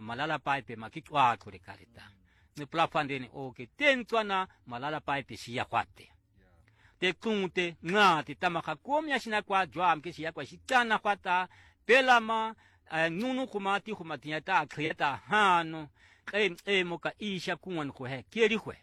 malala paipe makitwa kule kalita ni plafande ni oke tentwana malala paipe siya kwate te kunte ngati tamaka komya sina kwa jwam ke siya kwa sitana kwata pelama nunu kumati kumatinyata kreta hano moka isha kuwan ko he kiri kwe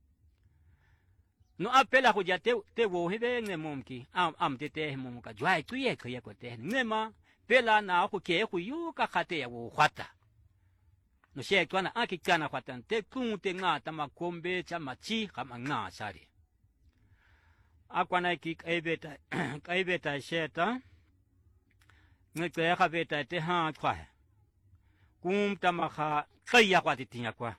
no apela ko jate te wo hebe ne momki am te momuka jwai tuye kriya ko te nema pela na ko ke ku yuka khate ya wo khata no she twana akikana khata te kunte ngata makombe cha machi kama nga sari akwana ki kaibeta sheta ngeke khabeta te ha kwa kum tamakha kaya kwa tinya kwa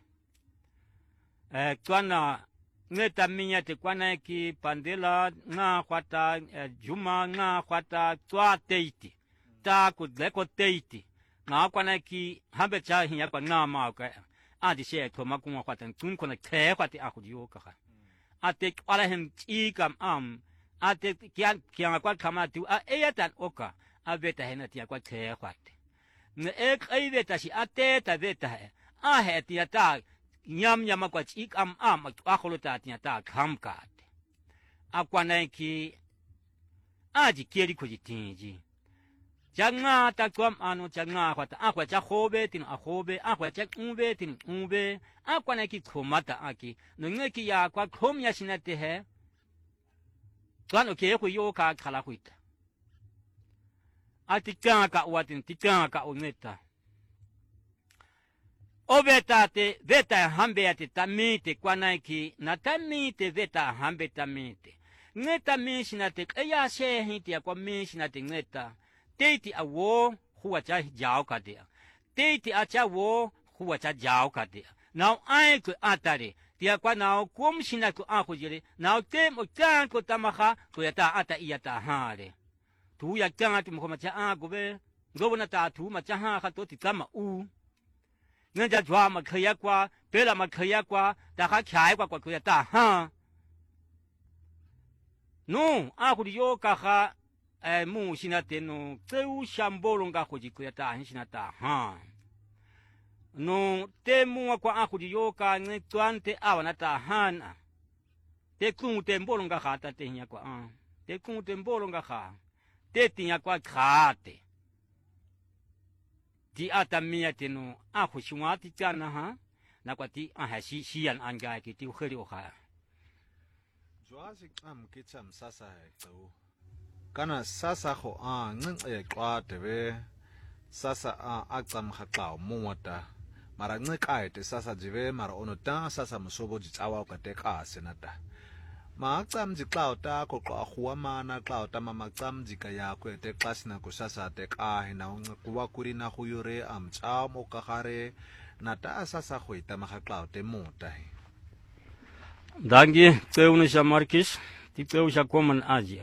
twana ngeta minya te kwana ki pandela nga kwata juma nga kwata twa teiti ta ku leko teiti nga kwana ki hambe cha hinya kwa nga ma ka adi she to makungwa kwata tun kona te kwati akudio ka ate ala hem ikam ate kian kwa kama tu eyatan oka abeta henati kwa te kwati ne kaibeta si ate ta beta he tia ta nyam kwa ikam akholuta tia ta khamkat akwana ki aji keri ko jitinji janga ta kwam anu janga kwata akwa cha khobe tin akhobe akwa cha ube tin ube akwana ki khomata aki no ngeki ya kwa khomya sinate he twano ke ko yoka khala kuita atikanga watin tikanga oneta obetate veta hambe ate tamite kwanaiki na tamite veta hambe tamite ngeta mishinate aya shehiti kwa mishinate ngeta teiti awo huwa cha jao kadia teiti acha wo huwa cha jao kadia now ai ku atare tia kwa now kumshina ku akujire now tem otanko tamaha ku yata ata iyata hare tu ya tanga tu mkhoma cha agobe ngobona ta tu ma cha ha kha to titama u nja jwa ma khaya kwa pela ma khaya kwa ta kha khyai kwa ku yata ha no akudi yo ka kha mu sinate no tseu shambolo nga khuji ku yata hinsinata ha no temu kwa akudi yo ka ne twante awana ta hana te kunte mbolo nga khata te nya kwa te kunte mbolo nga kha te tinya kwa khate ti atamia tenu akhushwati tsana ha na kwa ti ahashi shian anga ki ti kheri o kha jwazi kitsam sasa tso kana sasa kho ncince xa debe sasa acam khaxa mota mara nceka te sasa jive mara onota sasa msobo jitsawa ka te ka senata ma acam jixaw ta ko xa khuwa mana xa ta mama cam jika yakho te xasina ko sasa te ka hina kuwa kuri na khuyore amcha mo ka gare nata sasa khoita makhaxa te mota dangi tseuni sha markis ti tseu sha common aji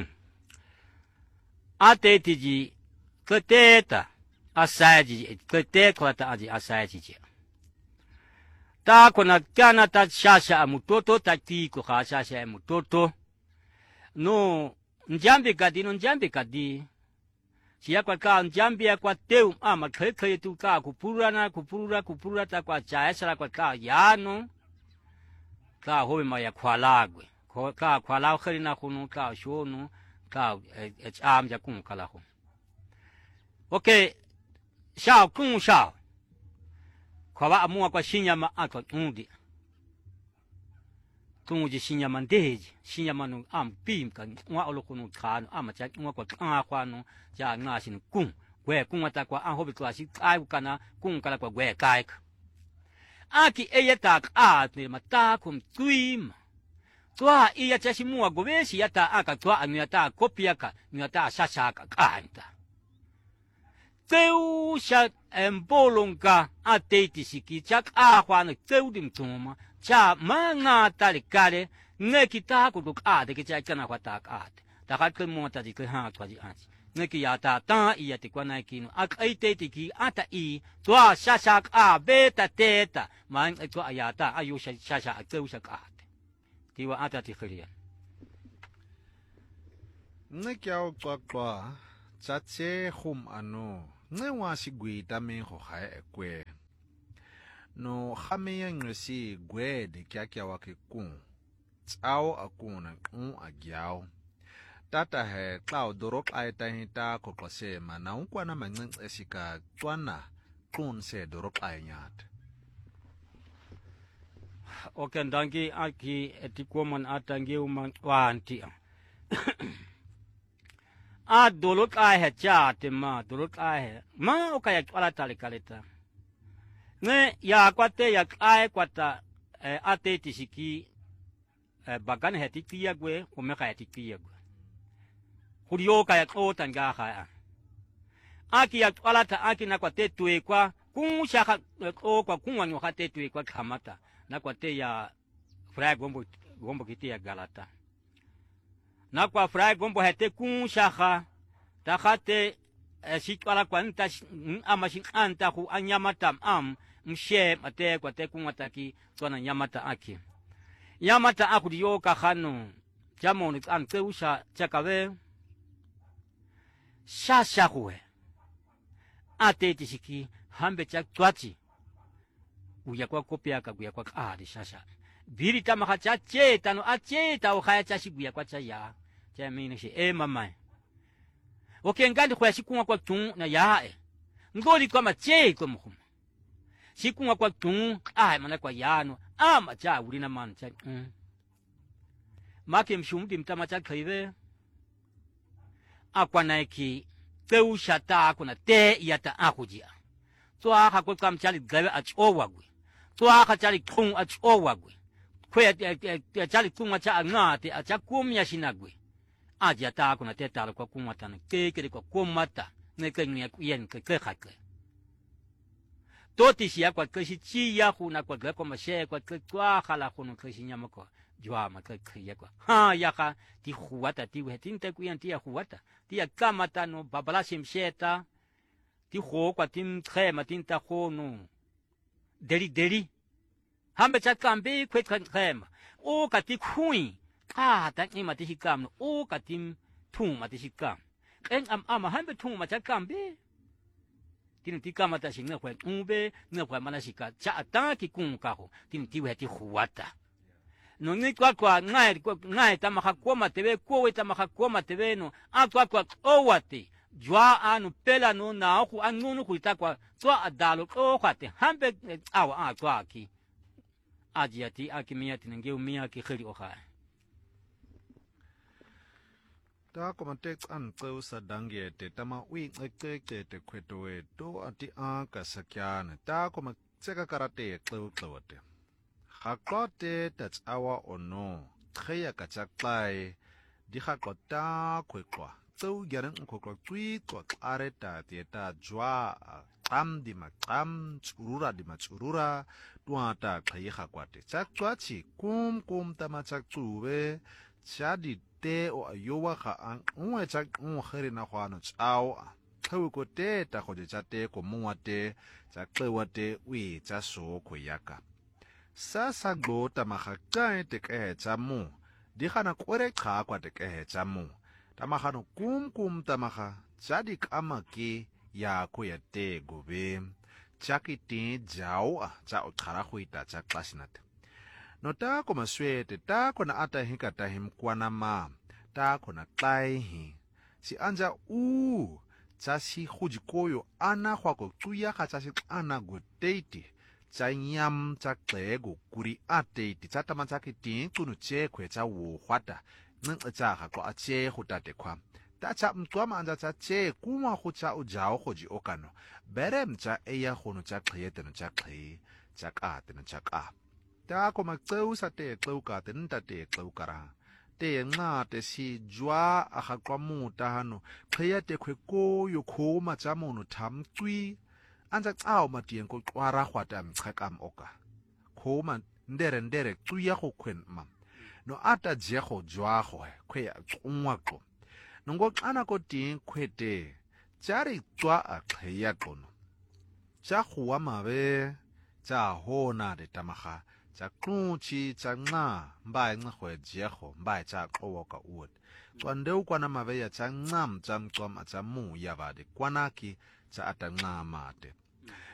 ateti keteta asaji kete kwata aji asaji ta kona kana ta shasha amutoto ta ti ko shasha amutoto no njambe kadi siya kwa ka njambe kwa teu ama khekhe tu ka kupurura ta kwa chaesara kwa ka yano ka hobe maya khwalagwe ka khwala khirina khunu ka shonu ka amja kun kala khu okay shao kun shao kwa amua kwa shinyama akwa undi tunji shinyama ndeji shinyama no pimka ngwa olokunu khano amacha ngwa kwa kwano ja ngasin kun gwe kun ata kwa hobe kwa shi ai kana kun kala kwa gwe kai aki eyetak ne mata kum tuima twa iya chashi mua gobeshi yata aka twa anyata kopiaka nyata shashaka kanta teu sha embolonga ateti siki chak ahwana teu dim tuma cha manga talikale neki tako duk ade ke cha kana kwata ate takatke mota di ke ha twa di ati neki yata ta iya te kwana kinu ak aiteti ki ata I twa shashak beta teta man twa ayata ayu shasha teu shaka tiwa ata ti khirian nekyao xwaxwa chache khum ano ncewa sigwita me kho khae ekwe no khameya ngwesi gwede kyakya wake kung tsao akuna agyao tata he tlau dorok aita hita koklosema na unkwana mancinci esika tswana kun se dorok ainyat Okay, danki aki etikuman atangi uman wanti. Dolok ahe chate ma dolok ahe ma okaya kwala tali kaleta. Ne ya kwate ya ahe kwata ate tisiki bagan heti kiyagwe umeka heti kiyagwe. Kuriyo kaya otanga haya. Aki ya kwala ta aki na kwate tuwe kwa kushaka kwa kungwanyo hate tuwe kwa kamata. Na kwa te ya fry gombo kiti ya galata. Na kwa fry gombo hete kun shaka ta khate shitwala kwa nta ama anta ku anyamata mshe mate kwa te kun ataki twana nyamata aki. Nyamata aku diyo ka khano jamo ni ante usha chakawe shasha kuwe ate tishiki hambe chak twachi uya kwa kopia kaguya kwa ahadi shasha biri tamaka cha cheta no acheta ukhaya cha shiguya kwa cha ya cha mini shi mama okay ngandi kwa shikunga kwa tun na ya ngoli kwa mache kwa mukhuma shikunga kwa tun mana kwa yano ama cha ulina man cha make mshumdi mtama cha khaive akwa naiki teusha ta kuna te yata akujia twa hakwa kam chali gawe achowagwe twa ka chali kung achowagwe kwe chali kung acha ngate acha kumya shinagwe aja ta kuna te tala kwa kumata ne keke kwa kumata ne kenya yen ke khakle toti shia kwa keshi chi ya kuna kwa kwa mashe kwa kwa khala kuno keshi nyamako jwa ma ke ya kwa ha ya ka ti huwata ti wetinte kuyan ti ya huwata ti ya kamata no babala shimsheta ti ho kwa tim khema tinta khono deri hambe cha kambe kwe khema o ka ti khui ta ni ma ti hikam o ka tim thung ma ti hikam en ama hambe thung ma cha kambe tin ti kama ta sing na kwa ube na kwa mana shika cha ta ki kung ka ho tin ti we ti huwata no ni kwa ngai ta ma khakoma tebe ko we ta ma khakoma tebe no kwa owate jwa anu pela no na ku anu ku ta kwa twa adalo o kwate hambe awa kwa ki ajiati akimiati nge umia ki khiri okha ta komantex an tseu sadange te tama wi ngeke te kwetowe to ati ka sakyana ta koma tseka karate tseu tsote haklote that's our ono khaya ka chaklai di hakota kwekwa tseu gyaran kokwa twi ko areta te ta jwa di makam churura di machurura tuata khayi hakwate chakwachi kum tama chakchuwe chadi te o ayowa kha ang unwe chak khiri na khwano chao thawu ko te ta khoje chate ko muwate chakewate wi chaso khoyaka sasa glo tamaga kae te ke chamu di khana kwere kha kwa te ke chamu tamagano kum tamaga chadi kama ke ya ko ya te gobe chakiti jao cha o khara khoita cha klasinat no ta ko maswete ta ko na ata hikata himkwana ma ta ko na tlai hi si anja cha si khuji koyo ana khwa ko tsuya kha cha si ana go teiti cha nyam cha qego kuri ateiti cha tama cha kiti tsunu che khwe cha wo khwata nce cha ga ko a che khutate khwa ta cha mtswama anja cha che kuma khu cha u jao khoji okano berem cha eya khono cha qhiyete no cha qhi cha ka te no cha ka ta ko matseu sa te xeu ka te nta te xeu kara te nga te si jwa a ga kwa muta hano qhiyete khwe ko yo khoma cha mono tham tswi anja tsao matien ko kwara khwata mchakam oka khoma ndere tswi ya go khwen ma no ata je go jwa go khwe ya tsungwa ko nongo xana ko ting khwete chari tswa a qhiya kono cha khuwa mabe cha hona de tamaga cha klunchi cha nga mbai nga khwe jeho mbai cha qowoka ut tswande ukwana mabe ya cha ngam cha mcom cha mu ya bade kwanaki cha ata nga mate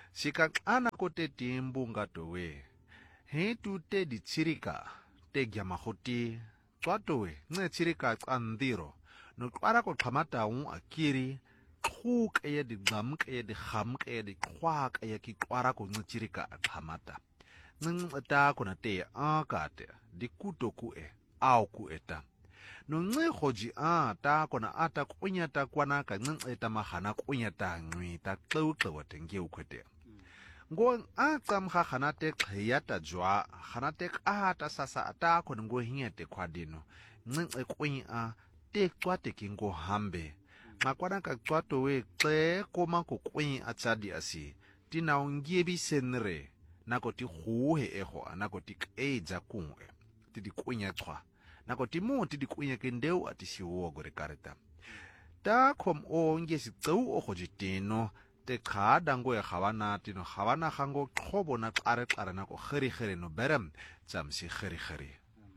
Shikakana kote timbunga towe. He tu te di chirika, te gyamahoti, twatowe, ne chirika andiro, no kwara ko kamata akiri, kuk eye di gamk eye di hamk eye di kwak eye ki kwara ko ne chirika kamata. Nta kona te akate, di kutoku au kueta. No nge hoji ta kona ata kunyata kwana ka eta mahana kunyata ngwita tlew tenge ukwete. Ngo atsam hanate khayata jwa hanate ata sasa ata kona ngo hinyate kwadino. Nge kwenye te kwate kingo hambe. Makwana ka kwato we kle koma ko kwenye achadi asi. Tina ongiebi senre. Nako ti huhe eho nako ti eja kungwe. Tidi kwenye twa. Nako ti mo tidi kwenye kendeu ati siwo gore kareta. Ta kom onge si tau oho jitino. Te kada ngo ya hawana tino hawana hango kobo na kare nako kheri no berem. Jam si kheri.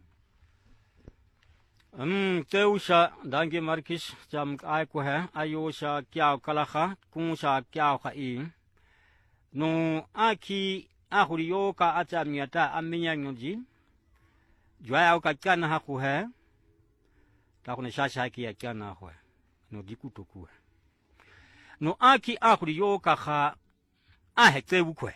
Teusha dangi markis jam ai ko hai ayosha kyao kalaha kunsha kyao khai. No aki ahuriyo ka acha miata aminya ngoji. Jwaya ka kana ha ko hai. Ta kone shasha ki ya kana ho. No dikutoku. No aki ahuriyo ka ha ahe tewu ko.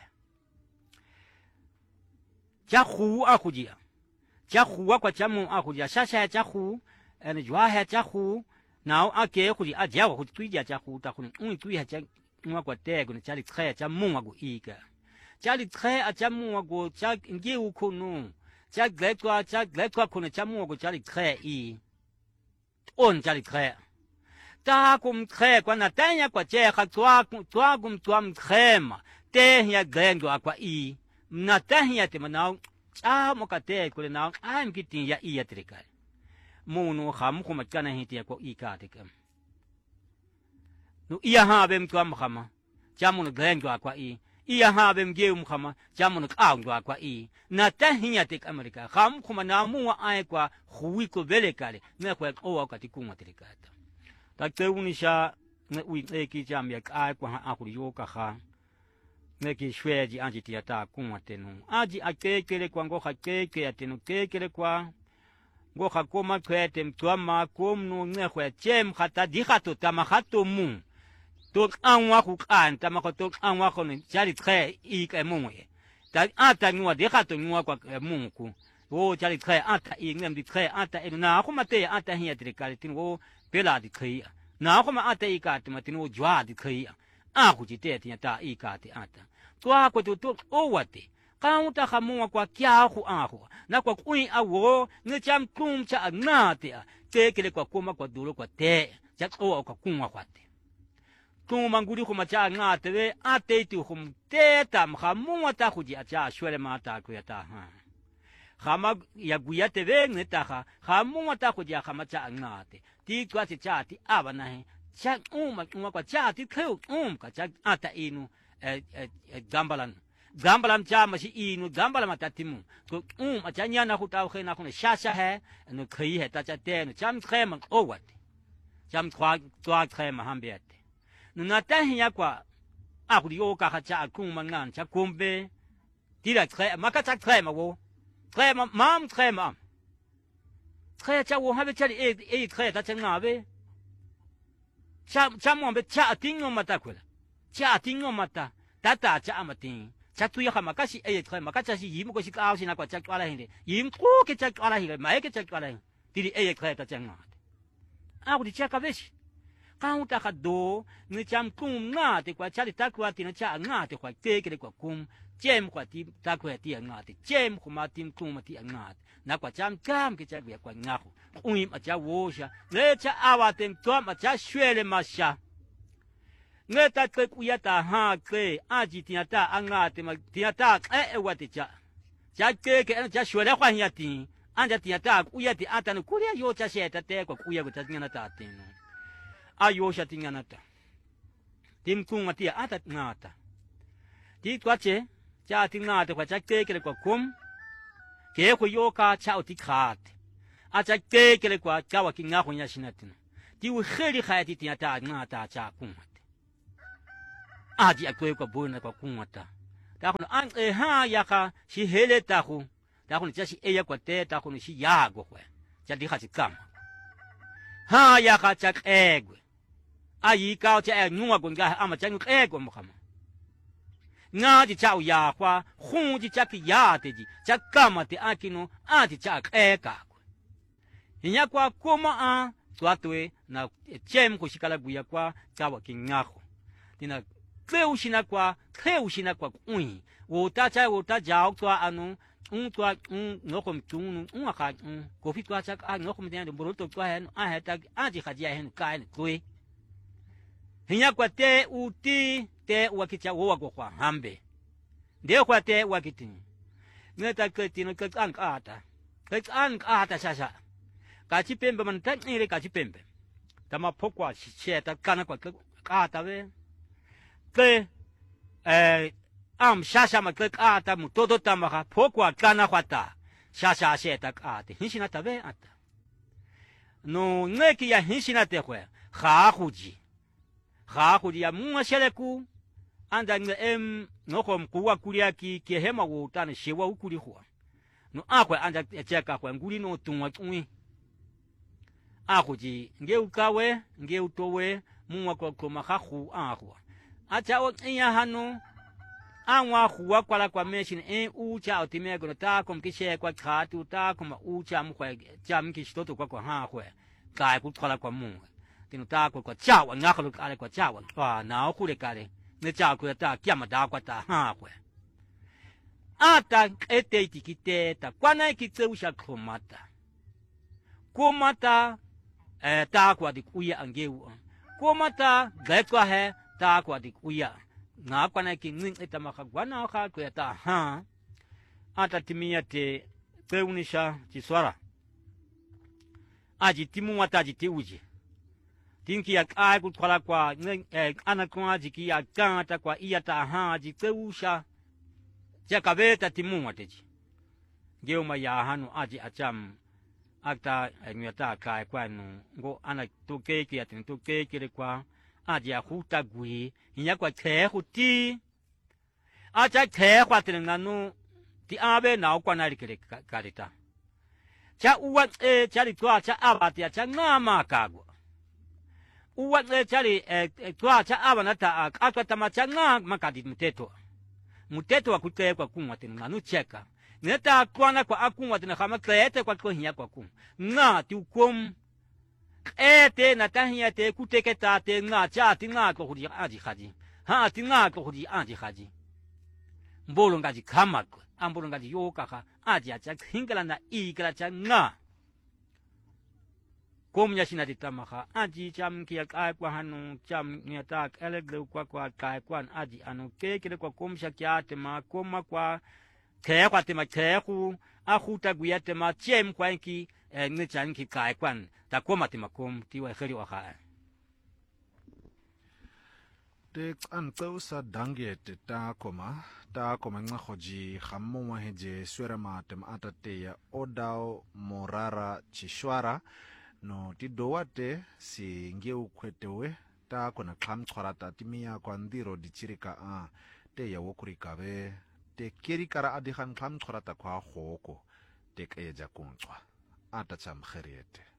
Ja khu ahujia. Jahu kwa jamu akuja shasha jahu ene jwa ha jahu now ake kuri aja wa tuija jahu ta kun tuija ja mwa kwa te kun chali tre jamu wa iga chali tre a jamu wa cha nge ukunu cha gletwa kun jamu wa chali tre I on chali tre ta kum tre kwa na tanya kwa che ha twa kum twam trema te ya glendo kwa I na tanya te manao mokate kule na am kitin ya iya trikal mono kham khuma kana hiti ko ika tikam no iya ha bem twam khama jamun glen kwa iya ha bem geum khama jamun qaung kwa na tahiya tik amerika kham khuma na mu ai kwa khui ko vele kale me kwa o ka tikunga trikata tak te unisha ne ui ki jam ya ai kwa akuri yo ka kha neki shweji anji tiata kuma tenu aji akekele kwa ngoha keke atenu kekele kwa ngoha koma kwete mtuama komnu ngekwe chem khata dikhato tamakhato mu to anwa ku kan tamakhato anwa kono chali tre ike mumwe ta ata nywa dikhato nywa kwa mungu wo chali tre ata ingem di tre ata na kuma te ata hiya trikali tin wo pela di khia na kuma ata ikati matinu jwa di khia akujite tiata ikati ata twa ko to owate kaunta khamua kwa kyahu ahu na kwa kui awo ne cham kum cha ngate tekele kwa koma kwa dulo kwa te cha o kwa kunwa kwate kuma nguri kuma cha ngate we ate tu hum te tam khamua ta kuji acha shwele mata ku yata ha khama ya guyate we ne ta khamua ta kuji khama cha ngate ti kwa cha ti abana he cha kwa cha ti kheu ka cha ata inu gambalan cha ma si inu gambalan matatimu ko achanya na hutau khena khone shasha he no khoi he ta cha te no cham khema owat cham twa khema hambiate no na ta hiya kwa akuri o ka cha kuma ngan cha kumbe tira khema maka cha khema wo khema mam khema khaya cha wo habe cha khaya ta cha ngabe cha mo be cha tingo mata kwela cha tingo mata tata cha amatin cha tuya kama kasi tre makacha si yim ko si ka na kwa cha kwala hinde yim ko ke cha kwala hinde mai ke cha kwala hinde tiri tre ta cha ngat a ku di cha ka vesh ka uta ka do ni cham kum na te kwa cha ta kwa ti na cha nga te kwa te ke kwa kum jem kwa ti ta kwa ti nga te jem ko ma tim kum ti nga na kwa cham kam ke cha kwa nga ko uim a cha wo sha le cha awa tem to ma cha shwele ma sha ngeta te kuyata ha ke aji tiata angate ma tiata wate cha ke cha shwele kwa hiati anja tiata kuyati atanu kuria yo cha sheta te kwa kuya ko tanyana ta tenu ayo sha tingana ta tim kunga tia ata ngata ti kwache cha tingata kwa cha ke kwa kum ke ko yo ka cha uti khat acha ke kwa cha wa kinga ko nya shinatina ti u kheli khayati tiata ngata cha kum aji akwe kwa bona kwa kumata ta kono an ha ya ka shi hele ta khu ta kono cha shi eya kwa te ta kono shi ya go kwe cha di kha chi kama ha ya ka cha egwe ayi ka cha ngwa go nga ama cha egwe mo kama nga ji cha ya kwa khu ji cha ki ya te ji cha kama te akino aji cha eka hinya kwa koma a twatwe na chem ko shikala guya kwa chawa kingako tina kleushina kwa ui wota cha wota jao twa anu twa nokom tunu aka kofi twa cha nokom tena boroto twa hen a heta aji khajia hen kain kwe hinya kwa te uti te wakicha wo kwa hambe ndio kwa te wakitini ngeta ketino an ata sasa kachipembe man tanire kachipembe tama pokwa cheta kana kwa kata we ke am shasha ma ke kata mu todo tama pokwa kana kwata shasha cheta kata hinshina tabe ata no ngeki ya hinshina te kwe khahuji ya munga sheleku anda nge nokom kuwa kulia ki hema wo tana shewa ukuli kwa no akwe anda cheka kwa nguli no tunwa tumi akuji ngeukawe ngeutowe munwa kwa khahu ahwa acha o iya hanu anwa huwa kwa machine ucha otimego ta komkishe kwa khatu ta koma ucha mkhwe jam kishtoto kwa hahwe kai kutwala kwa munwa tinu ta kwa chawa ngakalo kale kwa chawa wa na kule kale ne cha kwa ta kyama da kwa ta hahwe ata ete tikite ta kwana kitseusha komata ta kwa di kuya angeu komata gaitwa he ta kwa di kuya nga kwa na ki ngin eta makagwana kha kwa ta ha ata timia te peunisha chiswara aji timu wata ji tiuji tinki ya kai ku kwala kwa ana kwa ji ki ya kanta kwa iya ta ha ji peusha jakabeta timu wateji ngeu ma ya hanu aji acham akta nyata kai kwanu ngo ana tukeki atin tukeki kwa aji ahuta gui inya kwa huti acha kwa tinanu ti abe na kwa na likere kalita cha uwa chali twa cha abati cha ngama kagwa uwa chali twa cha abana ta akata ma cha ngama kadi muteto wa kutekwa kumwa tinanu cheka neta kwana kwa akumwa tena kama klete kwa hinya kwa kum nga tukom ete na tahia te kuteketa te nga cha ti nga ko hudi aji khaji ha ti nga ko hudi aji khaji mbolo ngaji kama ko ambolo ngaji yoka kha aji acha hingala na ikala cha nga komnya sinati tamakha aji cham kia kai kwa hanu cham nyata elegle kwa kai kwa aji anu kekele kwa komsha kya te ma koma kwa kwa tema ku ahuta guyate ma chem kwa nki ne chan ki kai kwan ta koma tema kom ti wa khari wa kha te an tausa dange te ta koma nga khoji khammo wa heje swera ma tem atate ya odao morara chishwara no ti dowate si ngeu kwetewe ta kona kham chorata timia kwa ndiro di chirika te ya wokurika be te kerikara adihan kham chorata kwa khoko te keja kunchwa ata cham kheriete